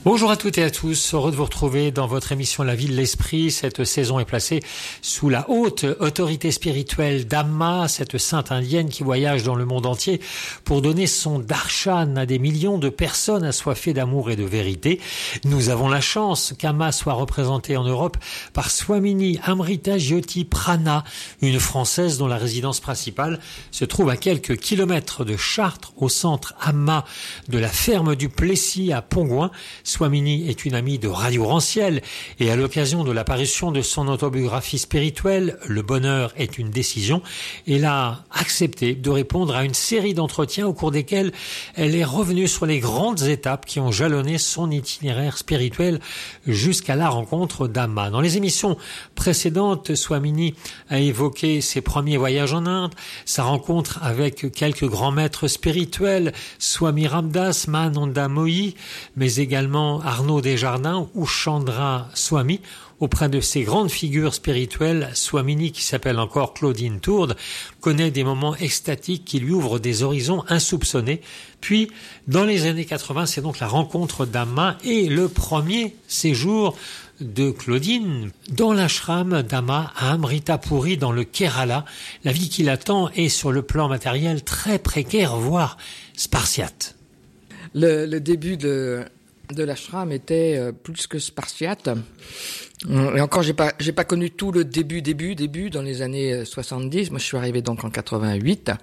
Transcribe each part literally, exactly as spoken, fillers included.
Bonjour à toutes et à tous, heureux de vous retrouver dans votre émission La Vie de l'Esprit. Cette saison est placée sous la haute autorité spirituelle d'Amma, cette sainte indienne qui voyage dans le monde entier pour donner son darshan à des millions de personnes assoiffées d'amour et de vérité. Nous avons la chance qu'Amma soit représentée en Europe par Swamini Amrita Jyoti Prana, une Française dont la résidence principale se trouve à quelques kilomètres de Chartres, au centre Amma de la ferme du Plessis à Pongouin. Swamini est une amie de Radio Ranciel et à l'occasion de la parution de son autobiographie spirituelle, Le bonheur est une décision, elle a accepté de répondre à une série d'entretiens au cours desquels elle est revenue sur les grandes étapes qui ont jalonné son itinéraire spirituel jusqu'à la rencontre d'Amma. Dans les émissions précédentes, Swamini a évoqué ses premiers voyages en Inde, sa rencontre avec quelques grands maîtres spirituels, Swami Ramdas, Mahananda Mohi, mais également Arnaud Desjardins ou Chandra Swami. Auprès de ces grandes figures spirituelles, Swamini, qui s'appelle encore Claudine Tourde, connaît des moments extatiques qui lui ouvrent des horizons insoupçonnés. Puis, dans les années quatre-vingts, c'est donc la rencontre d'Amma et le premier séjour de Claudine dans l'ashram d'Amma à Amritapuri dans le Kerala. La vie qui l'attend est sur le plan matériel très précaire, voire spartiate. Le, le début de... de l'ashram était plus que spartiate. Et encore, j'ai pas, j'ai pas connu tout le début, début, début dans les années soixante-dix. Moi, je suis arrivé donc en quatre-vingt-huit.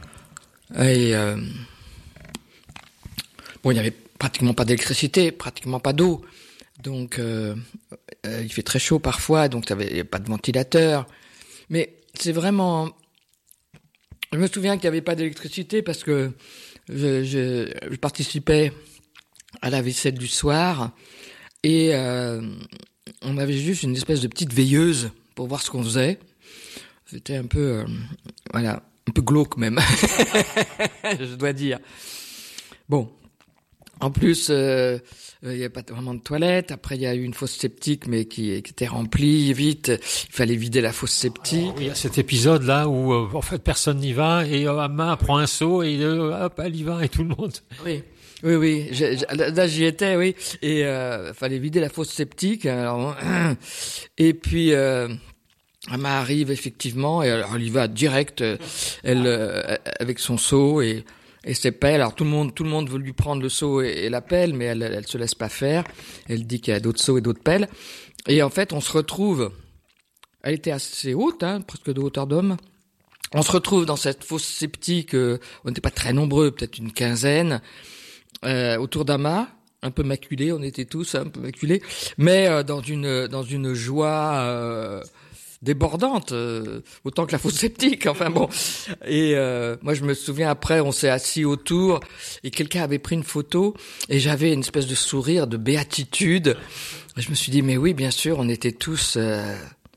Et, euh, bon, il y avait pratiquement pas d'électricité, pratiquement pas d'eau. Donc, euh, euh, il fait très chaud parfois, donc il y avait pas de ventilateur. Mais c'est vraiment, je me souviens qu'il y avait pas d'électricité parce que je, je, je participais à la vaisselle du soir et euh, on avait juste une espèce de petite veilleuse pour voir ce qu'on faisait. C'était un peu euh, voilà, un peu glauque même. Je dois dire. Bon, en plus euh, il n'y avait pas vraiment de toilette. Après il y a eu une fosse septique mais qui, qui était remplie vite. Il fallait vider la fosse septique. Alors, il y a cet épisode là où euh, en fait personne n'y va et euh, Amma prend un seau et euh, hop elle y va et tout le monde. Oui. Oui, oui, j'ai, j'ai, là j'y étais, oui, et euh, fallait vider la fosse septique. Alors, et puis euh, elle m'arrive effectivement, et alors elle y va direct, elle euh, avec son seau et et ses pelles. Alors tout le monde, tout le monde veut lui prendre le seau et, et la pelle, mais elle, elle se laisse pas faire. Elle dit qu'il y a d'autres seaux et d'autres pelles. Et en fait, on se retrouve. Elle était assez haute, hein, presque de hauteur d'homme. On se retrouve dans cette fosse septique. Euh, on n'était pas très nombreux, peut-être une quinzaine. Euh, autour d'Amma, un peu maculés, on était tous un peu maculés, mais euh, dans une dans une joie euh, débordante, euh, autant que la fosse septique. Enfin bon, et euh, moi je me souviens après, on s'est assis autour et quelqu'un avait pris une photo et j'avais une espèce de sourire de béatitude. Et je me suis dit mais oui, bien sûr, on était tous euh,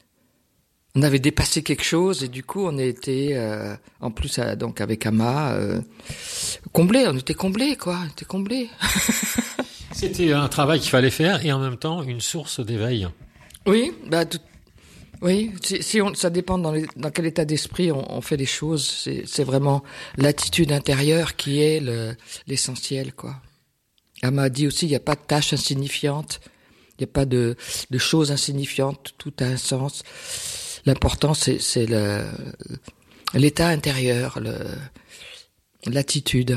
on avait dépassé quelque chose et du coup on était euh, en plus euh, donc avec Amma euh, comblés, on était comblés quoi, on était comblés. C'était un travail qu'il fallait faire et en même temps une source d'éveil. Oui, bah tout, oui, si, si on, ça dépend dans, les, dans quel état d'esprit on, on fait les choses. C'est, c'est vraiment l'attitude intérieure qui est le, l'essentiel quoi. Amma a dit aussi il n'y a pas de tâche insignifiante, il n'y a pas de, de choses insignifiantes, tout a un sens. L'important, c'est, c'est le, l'état intérieur, le, l'attitude.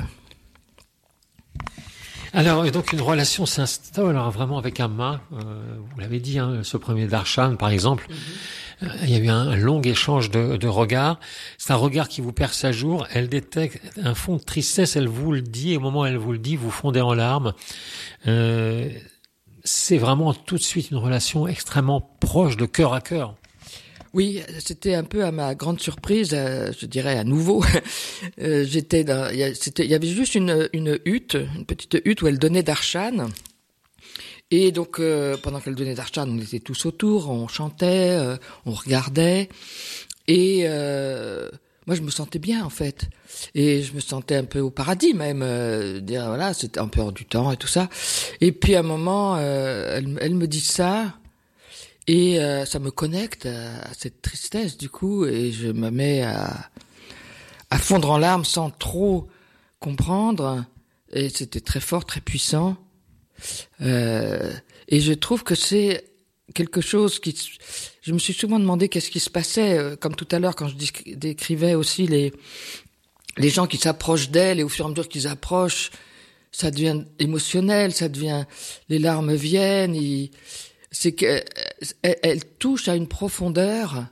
Alors, et donc une relation s'installe alors, vraiment avec Amma. Euh, vous l'avez dit, hein, ce premier darshan, par exemple, mm-hmm. euh, il y a eu un, un long échange de, de regards. C'est un regard qui vous perce à jour. Elle détecte un fond de tristesse, elle vous le dit. Et au moment où elle vous le dit, vous fondez en larmes. Euh, c'est vraiment tout de suite une relation extrêmement proche, de cœur à cœur. Oui, c'était un peu à ma grande surprise, euh, je dirais à nouveau. euh, j'étais dans, il y, a, c'était, il y avait juste une, une hutte, une petite hutte où elle donnait darshan. Et donc, euh, pendant qu'elle donnait darshan, on était tous autour, on chantait, euh, on regardait. Et euh, moi, je me sentais bien, en fait. Et je me sentais un peu au paradis, même. Euh, dire, voilà, c'était un peu hors du temps et tout ça. Et puis, à un moment, euh, elle, elle me dit ça. Et euh, ça me connecte à, à cette tristesse du coup, et je me mets à, à fondre en larmes sans trop comprendre. Et c'était très fort, très puissant. Euh, et je trouve que c'est quelque chose qui... Je me suis souvent demandé qu'est-ce qui se passait, comme tout à l'heure quand je décrivais aussi les, les gens qui s'approchent d'elle, et au fur et à mesure qu'ils approchent, ça devient émotionnel, ça devient... Les larmes viennent, et c'est qu'elle elle touche à une profondeur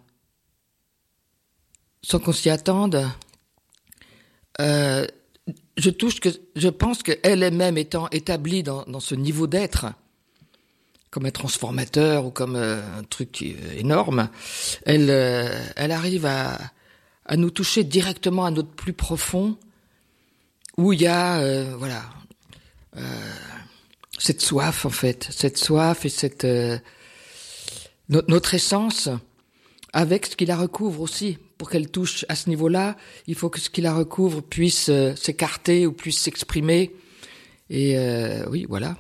sans qu'on s'y attende. Euh, je touche que, je pense qu'elle elle-même étant établie dans, dans ce niveau d'être, comme un transformateur ou comme euh, un truc énorme, elle, euh, elle arrive à, à nous toucher directement à notre plus profond, où il y a, euh, voilà, euh, cette soif en fait, cette soif et cette euh, no- notre essence, avec ce qui la recouvre aussi. Pour qu'elle touche à ce niveau-là, il faut que ce qui la recouvre puisse euh, s'écarter ou puisse s'exprimer. Et euh, oui, voilà.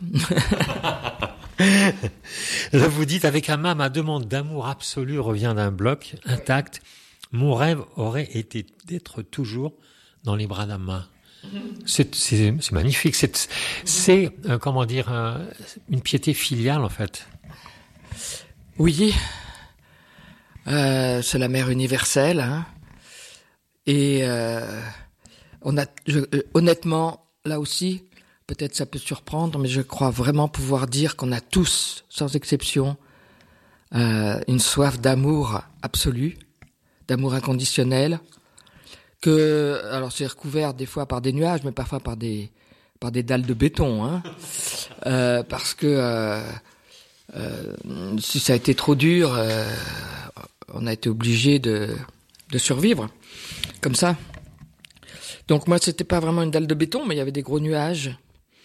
Là, vous dites, avec Amma, ma demande d'amour absolu revient d'un bloc intact. Mon rêve aurait été d'être toujours dans les bras d'Amma. C'est, c'est, c'est magnifique. C'est, c'est euh, comment dire, euh, une piété filiale, en fait. Oui. Euh, c'est la mère universelle, hein. Et euh, on a, je, euh, honnêtement, là aussi, peut-être ça peut surprendre, mais je crois vraiment pouvoir dire qu'on a tous, sans exception, euh, une soif d'amour absolu, d'amour inconditionnel, que, alors c'est recouvert des fois par des nuages, mais parfois par des, par des dalles de béton, hein, euh, parce que euh, euh, si ça a été trop dur, euh, on a été obligé de, de survivre, comme ça. Donc moi, c'était pas vraiment une dalle de béton, mais il y avait des gros nuages.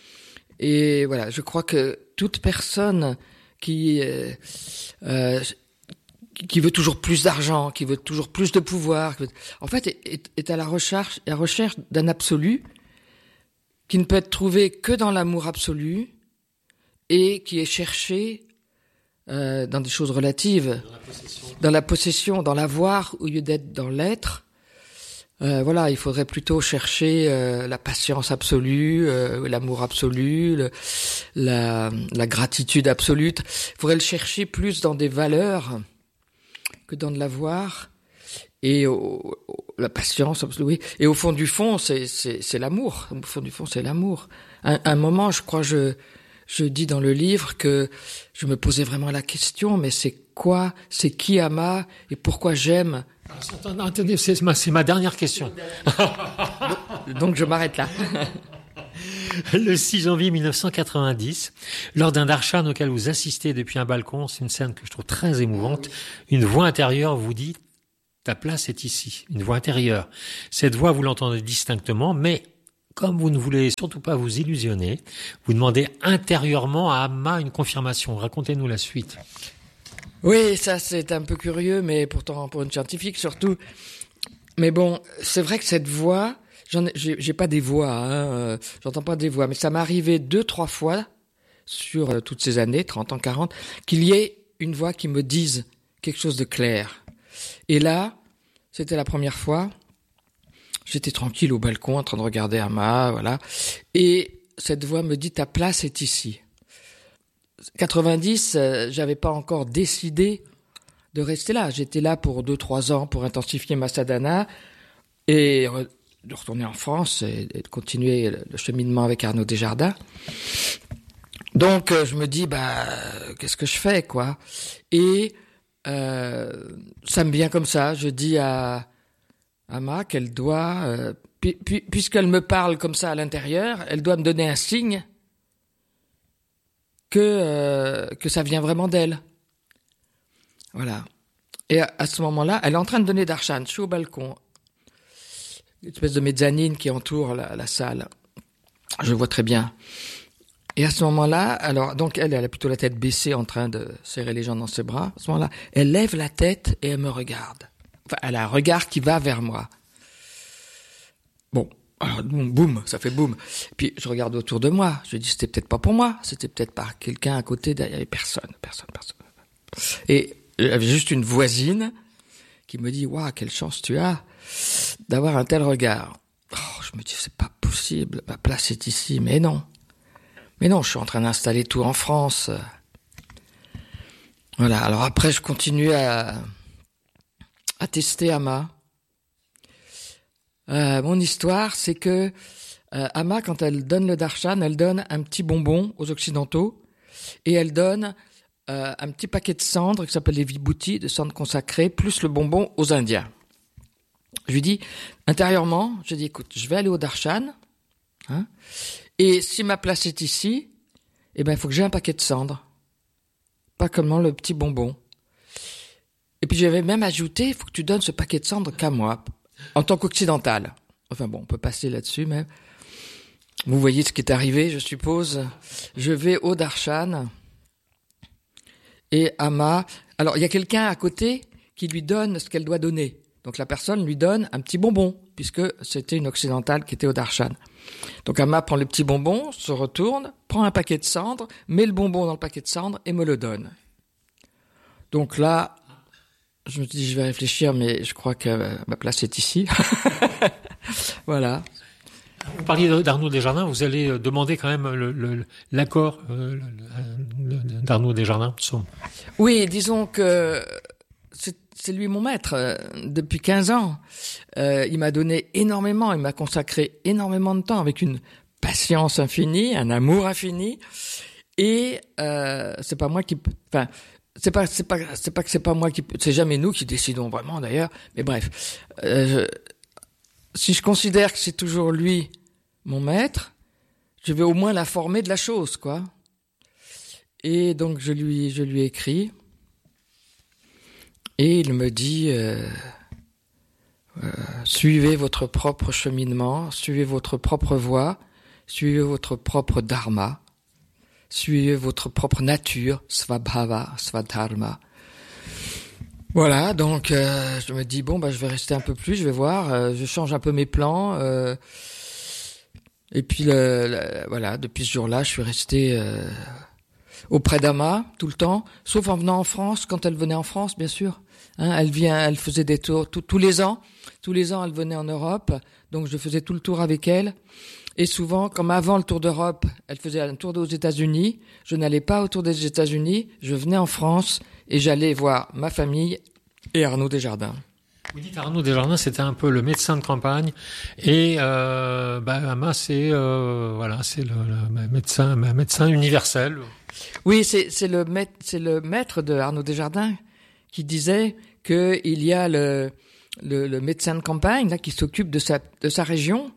Et voilà, je crois que toute personne qui euh, euh, qui veut toujours plus d'argent, qui veut toujours plus de pouvoir, en fait, est, est à la recherche, à la recherche d'un absolu qui ne peut être trouvé que dans l'amour absolu et qui est cherché euh, dans des choses relatives, dans la possession, dans, la possession, dans l'avoir au lieu d'être dans l'être. Euh, voilà, il faudrait plutôt chercher euh, la patience absolue, euh, l'amour absolu, le, la, la gratitude absolue. Il faudrait le chercher plus dans des valeurs que dans de l'avoir. Et au, au, la patience absolue, oui. Et au fond du fond, c'est, c'est, c'est l'amour. Au fond du fond, c'est l'amour. Un, un moment, je crois, je, je dis dans le livre que je me posais vraiment la question, mais c'est quoi, c'est qui Amma et pourquoi j'aime? Attendez, c'est ma, c'est ma dernière question. donc, donc je m'arrête là. Le six janvier mille neuf cent quatre-vingt-dix, lors d'un darshan auquel vous assistez depuis un balcon, c'est une scène que je trouve très émouvante, une voix intérieure vous dit « ta place est ici », une voix intérieure. Cette voix, vous l'entendez distinctement, mais comme vous ne voulez surtout pas vous illusionner, vous demandez intérieurement à Amma une confirmation. Racontez-nous la suite. Oui, ça c'est un peu curieux, mais pourtant pour une scientifique surtout. Mais bon, c'est vrai que cette voix, j'en ai, j'ai, j'ai pas des voix, hein, euh, j'entends pas des voix, mais ça m'est arrivé deux, trois fois sur euh, toutes ces années, trente ans, quarante, qu'il y ait une voix qui me dise quelque chose de clair. Et là, c'était la première fois, j'étais tranquille au balcon en train de regarder Amma, voilà, et cette voix me dit « ta place est ici ». quatre-vingt-dix, euh, j'avais pas encore décidé de rester là. J'étais là pour deux, trois ans pour intensifier ma sadhana et re- de retourner en France et, et de continuer le, le cheminement avec Arnaud Desjardins. Donc, euh, je me dis, bah, euh, qu'est-ce que je fais, quoi? Et euh, ça me vient comme ça. Je dis à Amma qu'elle doit, euh, pu, pu, puisqu'elle me parle comme ça à l'intérieur, elle doit me donner un signe que euh, que ça vient vraiment d'elle. Voilà. Et à, à ce moment-là, elle est en train de donner darshan. Je suis au balcon. Une espèce de mezzanine qui entoure la, la salle. Je vois très bien. Et à ce moment-là, alors donc elle, elle a plutôt la tête baissée en train de serrer les gens dans ses bras. À ce moment-là, elle lève la tête et elle me regarde. Enfin, elle a un regard qui va vers moi. Bon. Alors, boum, ça fait boum. Puis je regarde autour de moi. Je dis, c'était peut-être pas pour moi. C'était peut-être par quelqu'un à côté. Il y avait personne, personne, personne. Et il y avait juste une voisine qui me dit, waouh, quelle chance tu as d'avoir un tel regard. Oh, je me dis, c'est pas possible. Ma place est ici. Mais non. Mais non, je suis en train d'installer tout en France. Voilà. Alors après, je continue à, à tester Amma. Euh, mon histoire, c'est que euh, Amma, quand elle donne le darshan, elle donne un petit bonbon aux Occidentaux et elle donne euh, un petit paquet de cendres qui s'appelle les vibhuti, de cendres consacrées, plus le bonbon aux Indiens. Je lui dis, intérieurement, je dis, écoute, je vais aller au darshan, hein, et si ma place est ici, eh ben, il faut que j'ai un paquet de cendres. Pas comme le petit bonbon. Et puis j'avais même ajouté, il faut que tu donnes ce paquet de cendres qu'à moi, en tant qu'occidental. Enfin bon, on peut passer là-dessus, mais vous voyez ce qui est arrivé, je suppose. Je vais au darshan et Amma. Alors il y a quelqu'un à côté qui lui donne ce qu'elle doit donner. Donc la personne lui donne un petit bonbon, puisque c'était une occidentale qui était au darshan. Donc Amma prend le petit bonbon, se retourne, prend un paquet de cendres, met le bonbon dans le paquet de cendres et me le donne. Donc là, je me dis, je vais réfléchir, mais je crois que ma place est ici. Voilà. Vous parliez d'Arnaud Desjardins, vous allez demander quand même le, le, l'accord euh, le, le, d'Arnaud Desjardins. Son... Oui, disons que c'est, c'est lui mon maître euh, depuis quinze ans. Euh, il m'a donné énormément, il m'a consacré énormément de temps avec une patience infinie, un amour infini. Et euh, c'est pas moi qui... Enfin, c'est pas, c'est pas, c'est pas que c'est pas moi qui... C'est jamais nous qui décidons vraiment d'ailleurs. Mais bref, euh, je, si je considère que c'est toujours lui mon maître, je vais au moins l'informer de la chose, quoi. Et donc je lui, je lui écris. Et il me dit, euh, euh, suivez votre propre cheminement, suivez votre propre voie, suivez votre propre dharma, suivez votre propre nature, svabhava, svadharma. Voilà, donc euh, je me dis, bon, bah, je vais rester un peu plus, je vais voir, euh, je change un peu mes plans. Euh, et puis, le, le, voilà, depuis ce jour-là, je suis resté... Euh, auprès d'Amma tout le temps, sauf en venant en France, quand elle venait en France, bien sûr. Hein, elle vient, elle faisait des tours tout, tous les ans. Tous les ans, elle venait en Europe, donc je faisais tout le tour avec elle. Et souvent, comme avant le tour d'Europe, elle faisait un tour aux États-Unis. Je n'allais pas au tour des États-Unis, je venais en France et j'allais voir ma famille et Arnaud Desjardins. Vous dites Arnaud Desjardins, c'était un peu le médecin de campagne, et euh, bah, Amma, c'est euh, voilà, c'est le, le médecin, le médecin universel. Oui, c'est, c'est le maître, c'est le maître de Arnaud Desjardins qui disait que il y a le, le, le médecin de campagne là qui s'occupe de sa de sa région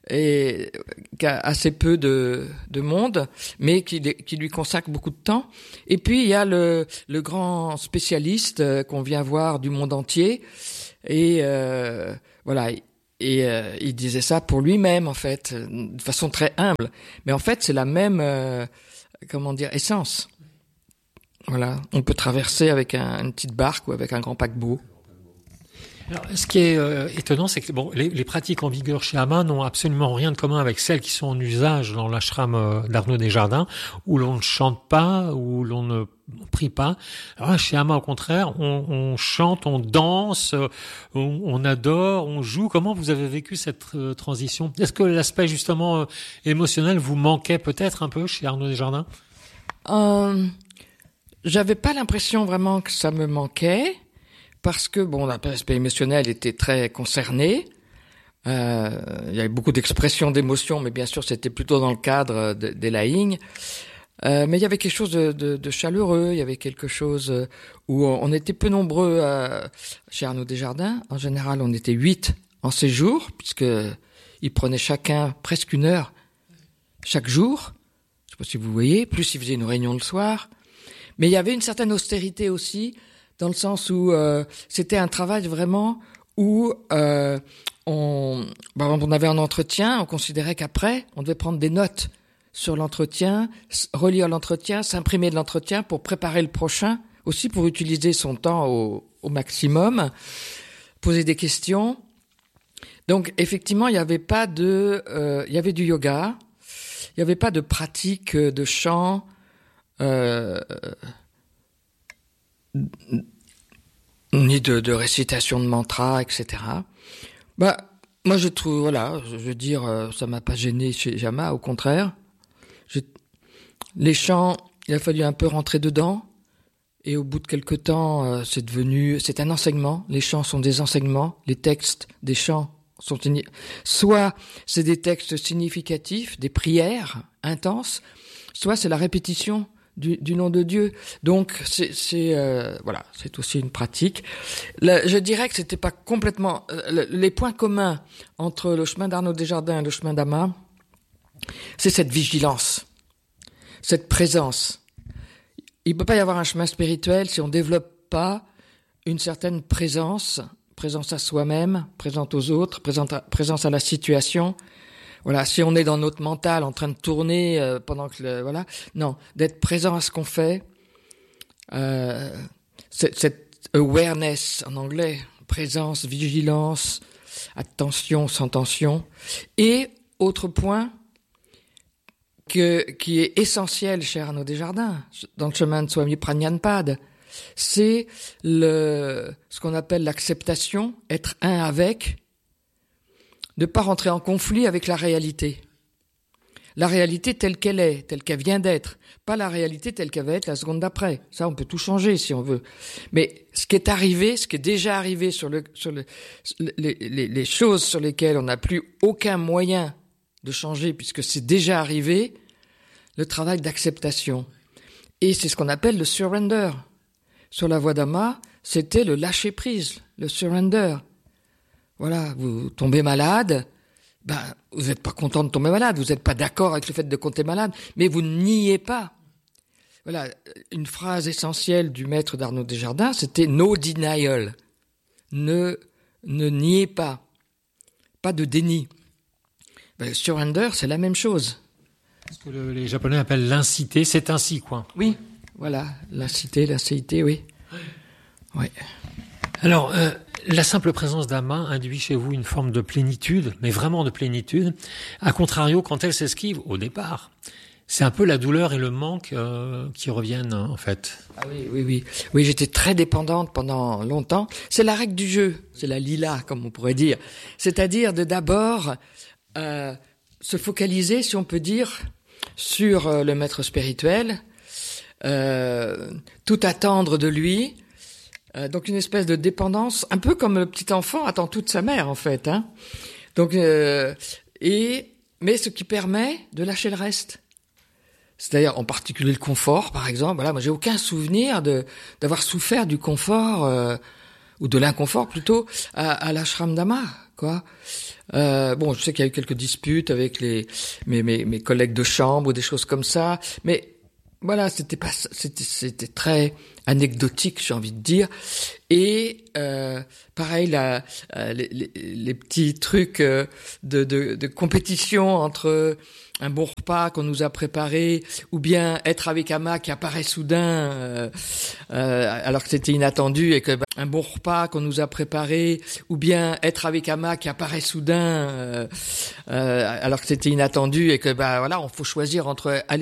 et qui a assez peu de de monde, mais qui qui lui consacre beaucoup de temps. Et puis il y a le le grand spécialiste qu'on vient voir du monde entier. Et euh, voilà, et euh, il disait ça pour lui-même en fait, de façon très humble. Mais en fait, c'est la même, euh, comment dire, essence. Voilà, on peut traverser avec un, une petite barque ou avec un grand paquebot. Alors, ce qui est euh, étonnant, c'est que bon, les, les pratiques en vigueur chez Amma n'ont absolument rien de commun avec celles qui sont en usage dans l'ashram euh, d'Arnaud Desjardins, où l'on ne chante pas, où l'on ne prie pas. Alors là, chez Amma, au contraire, on, on chante, on danse, on, on adore, on joue. Comment vous avez vécu cette euh, transition ? Est-ce que l'aspect justement euh, émotionnel vous manquait peut-être un peu chez Arnaud Desjardins ? euh, J'avais pas l'impression vraiment que ça me manquait. Parce que, bon, l'aspect émotionnel était très concerné. Euh, il y avait beaucoup d'expressions d'émotions, mais bien sûr, c'était plutôt dans le cadre de, des laïns. Euh, mais il y avait quelque chose de, de, de chaleureux, il y avait quelque chose où on était peu nombreux à, chez Arnaud Desjardins. En général, on était huit en séjour, puisque ils prenaient chacun presque une heure chaque jour. Je sais pas si vous voyez, plus ils faisaient une réunion le soir. Mais il y avait une certaine austérité aussi, dans le sens où euh, c'était un travail vraiment où euh, on, par exemple, on avait un entretien, on considérait qu'après, on devait prendre des notes sur l'entretien, relire l'entretien, s'imprimer de l'entretien pour préparer le prochain, aussi pour utiliser son temps au, au maximum, poser des questions. Donc, effectivement, il n'y avait pas de... Euh, il y avait du yoga, il n'y avait pas de pratique de chant... Euh, ni de, de récitation de mantras, et cetera. Bah, moi, je trouve, voilà, je veux dire, ça m'a pas gêné chez Amma, au contraire. Je, les chants, il a fallu un peu rentrer dedans. Et au bout de quelque temps, euh, c'est devenu, c'est un enseignement. Les chants sont des enseignements. Les textes des chants sont soit c'est des textes significatifs, des prières intenses, soit c'est la répétition du, du nom de Dieu. Donc c'est, c'est euh, voilà, c'est aussi une pratique. Le, je dirais que c'était pas complètement euh, les points communs entre le chemin d'Arnaud Desjardins et le chemin d'Amas, c'est cette vigilance, cette présence. Il peut pas y avoir un chemin spirituel si on développe pas une certaine présence, présence à soi-même, présence aux autres, présence à, présence à la situation. Voilà, si on est dans notre mental en train de tourner euh, pendant que le, voilà, non, d'être présent à ce qu'on fait, euh, cette, cette awareness en anglais, présence, vigilance, attention, sans tension. Et autre point que qui est essentiel chez Arnaud Desjardins dans le chemin de Swami Prajnanpad, c'est le ce qu'on appelle l'acceptation, être un avec, ne pas rentrer en conflit avec la réalité. La réalité telle qu'elle est, telle qu'elle vient d'être, pas la réalité telle qu'elle va être la seconde d'après. Ça, on peut tout changer si on veut. Mais ce qui est arrivé, ce qui est déjà arrivé sur le sur le les, les, les choses sur lesquelles on n'a plus aucun moyen de changer puisque c'est déjà arrivé, le travail d'acceptation. Et c'est ce qu'on appelle le surrender. Sur la voie d'Amas, c'était le lâcher prise, le surrender. Voilà, vous tombez malade, ben vous n'êtes pas content de tomber malade, vous n'êtes pas d'accord avec le fait de tomber malade, mais vous ne niez pas. Voilà, une phrase essentielle du maître d'Arnaud Desjardins, c'était no denial. Ne ne niez pas, pas de déni. Ben, le surrender, c'est la même chose. Ce que le, les Japonais appellent l'incité, c'est ainsi, quoi. Oui, voilà, l'incité, l'incité, oui. Oui. Alors, euh, la simple présence d'Amas induit chez vous une forme de plénitude, mais vraiment de plénitude. A contrario, quand elle s'esquive, au départ, c'est un peu la douleur et le manque euh, qui reviennent, en fait. Ah oui, oui, oui. Oui, j'étais très dépendante pendant longtemps. C'est la règle du jeu, c'est la lila, comme on pourrait dire. C'est-à-dire de d'abord euh, se focaliser, si on peut dire, sur euh, le maître spirituel, euh, tout attendre de lui, euh, donc une espèce de dépendance, un peu comme le petit enfant attend tout de sa mère en fait, hein. Donc euh, et mais ce qui permet de lâcher le reste, c'est-à-dire en particulier le confort, par exemple. Voilà, moi j'ai aucun souvenir de d'avoir souffert du confort euh, ou de l'inconfort plutôt à, à l'ashram d'Amas, quoi. Euh, bon, je sais qu'il y a eu quelques disputes avec les mes, mes mes collègues de chambre ou des choses comme ça, mais voilà, c'était pas c'était c'était très anecdotique, j'ai envie de dire. Et euh, pareil, la, les, les, les petits trucs de, de de compétition entre un bon repas qu'on nous a préparé, ou bien être avec Amas qui apparaît soudain, euh, euh, alors que c'était inattendu, et que ben, un bon repas qu'on nous a préparé, ou bien être avec Amas qui apparaît soudain, euh, euh, alors que c'était inattendu, et que ben voilà, on faut choisir entre aller